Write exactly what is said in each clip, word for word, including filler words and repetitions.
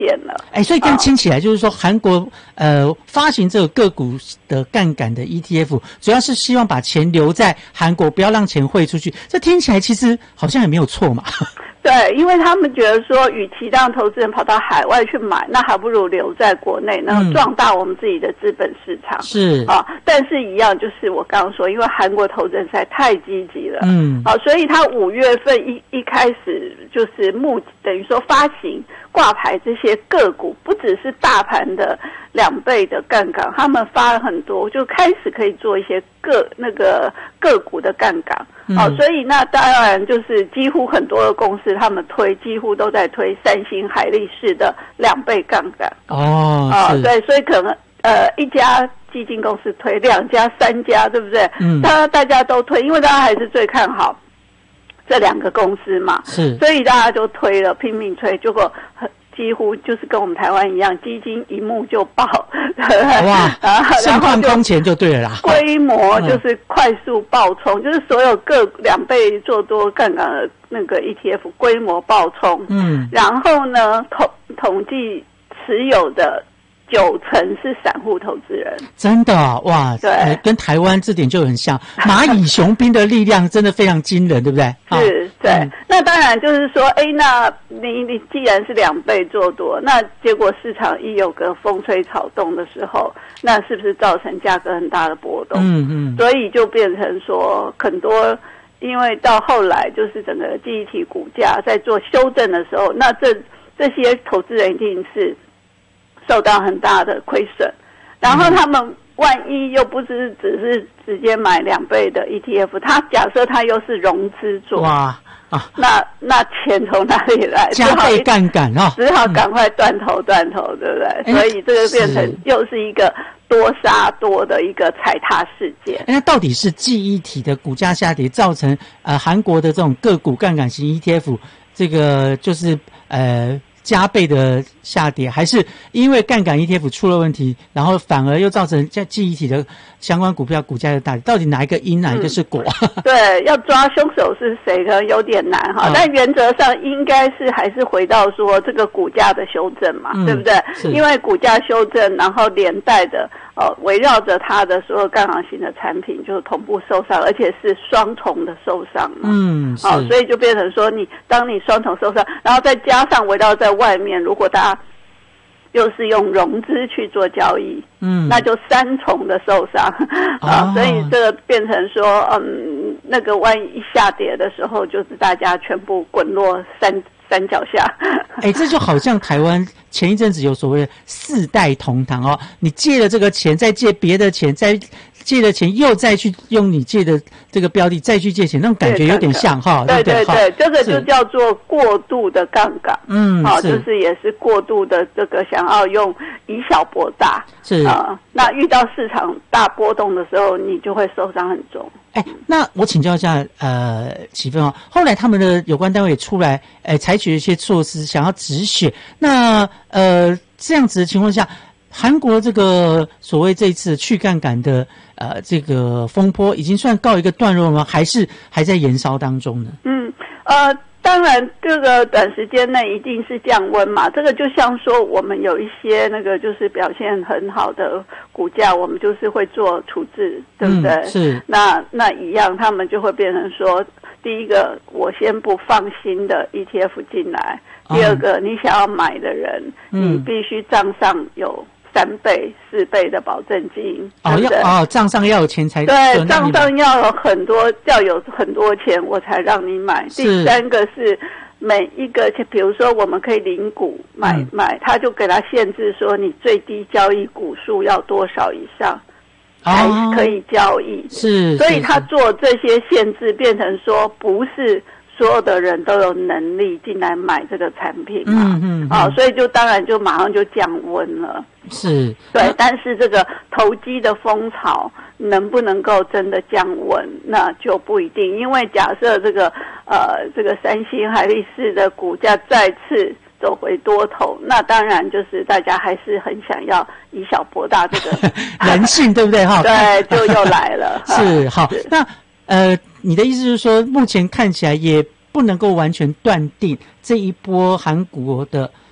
现了。 哎，所以这样听起来就是说，韩国呃发行这个个股的杠杆的 E T F， 主要是希望把钱留在韩国，不要让钱汇出去。这听起来其实好像也没有错嘛。 对，因为他们觉得说，与其让投资人跑到海外去买，那还不如留在国内，然后壮大我们自己的资本市场。 是啊，但是一样，就是我刚刚说，因为韩国投资人实在太积极了，嗯，啊，所以他五月份一一开始就是募，等于说发行挂牌这些个股，不只是大盘的两倍的杠杆，他们发了很多，就开始可以做一些个那个个股的杠杆。哦，所以那当然就是几乎很多的公司他们推几乎都在推三星、海力士的两倍杠杆。 哦， 啊，对，所以可能呃一家基金公司推，两家、三家，对不对？嗯，大大家都推，因为大家还是最看好这两个公司嘛。是，所以大家就推了，拼命推，结果很。几乎就是跟我们台湾一样，基金一募就爆， 哇，盛况空前就对了啦。 规模就是快速爆冲，就是所有各两倍做多杠杆的那个 E T F 规模爆冲，嗯，然后呢统统计持有的九成是散户投资人， 真的哇！对、呃，跟台湾这点就很像，蚂蚁雄兵的力量真的非常惊人，对不对？ 是，对。嗯、那当然就是说，哎，那你你既然是两倍做多，那结果市场一有个风吹草动的时候，那是不是造成价格很大的波动？嗯嗯。所以就变成说，很多因为到后来就是整个记忆体股价在做修正的时候，那这这些投资人一定是受到很大的亏损，然后他们万一又不是只是直接买两倍的 E T F， 他假设他又是融资做，哇啊，那那钱从哪里来？ 加倍杠杆啊， 只好赶快断头断头，对不对？欸、所以这个变成又是一个多杀多的一个踩踏事件。 欸、那到底是记忆体的股价下跌造成呃韩国的这种个股杠杆型 E T F 这个就是呃。加倍的下跌，还是因为杠杆 E T F 出了问题，然后反而又造成在记忆体的相关股票股价的大跌？到底哪一个因，哪一个是果？ 嗯、对，要抓凶手是谁呢？有点难哈。嗯、但原则上应该是还是回到说这个股价的修正嘛，嗯、对不对？因为股价修正，然后连带的呃围绕着它的所有杠杆型的产品就同步受伤，而且是双重的受伤嘛。嗯，好、哦，所以就变成说你当你双重受伤，然后再加上围绕在外面，如果大家又是用融资去做交易，嗯，那就三重的受伤啊，哦、所以这个变成说，嗯，那个万一一下跌的时候，就是大家全部滚落山山脚下。 哎，这就好像台湾前一阵子有所谓的四代同堂哦，你借了这个钱，再借别的钱，再借了钱又再去用你借的这个标的再去借钱，那种感觉有点像哈。 对对 对, 对，这个就叫做过度的杠杆。嗯，好、哦，就是也是过度的这个想要用以小博大。是啊、呃，那遇到市场大波动的时候，你就会受伤很重。 哎，那我请教一下，呃，启芬哦，后来他们的有关单位也出来，呃，采取一些措施，想要止血。那呃，这样子的情况下，韩国这个所谓这一次去杠杆的呃这个风波，已经算告一个段落了吗？还是还在延烧当中呢？ 嗯，呃。当然，这个短时间内一定是降温嘛。这个就像说，我们有一些那个就是表现很好的股价，我们就是会做处置，对不对？嗯、是。那那一样，他们就会变成说，第一个，我先不放新的 E T F 进来；第二个，你想要买的人，嗯、你必须账上有三倍、四倍的保证金， 哦， 对不对？ 要哦，账上要有钱才对，账上要有很多，要有很多钱，我才让你买。第三个是每一个，比如说我们可以零股买、嗯、买，他就给他限制说，你最低交易股数要多少以上才可以交易。哦、是，所以他做这些限制，变成说不是所有的人都有能力进来买这个产品嘛，嗯嗯，啊、哦，所以就当然就马上就降温了。是，对，啊、但是这个投机的风潮能不能够真的降温，那就不一定。因为假设这个呃这个三星、海力士的股价再次走回多头，那当然就是大家还是很想要以小博大这个人性，对不对哈？ 对，就又来了。 是，好，是那呃，你的意思是说，目前看起来也不能够完全断定这一波韩国的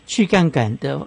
去杠杆的